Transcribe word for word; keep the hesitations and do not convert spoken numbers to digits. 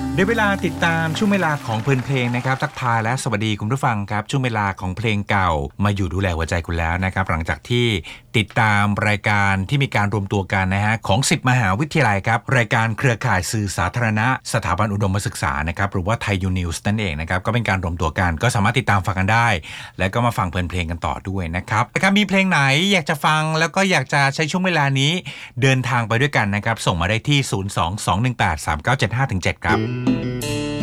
ได้เวลาติดตามช่วงเวลาของเพลินเพลงนะครับทักทายและสวัสดีคุณผู้ฟังครับช่วงเวลาของเพลงเก่ามาอยู่ดูแลหัวใจคุณแล้วนะครับหลังจากที่ติดตามรายการที่มีการรวมตัวกันนะฮะของสิบมหาวิทยาลัยครับรายการเครือข่ายสื่อสาธารณะสถาบันอุดมศึกษานะครับหรือว่าไทยยูนิวส์นั่นเองนะครับก็เป็นการรวมตัวกันก็สามารถติดตามฟังกันได้แล้วก็มาฟังเพลินเพลงกันต่อด้วยนะครับนะครับมีเพลงไหนอยากจะฟังแล้วก็อยากจะใช้ช่วงเวลานี้เดินทางไปด้วยกันนะครับส่งมาได้ที่ศูนย์ สอง สอง หนึ่ง แปด สาม เก้า เจ็ด ห้า เจ็ดครับ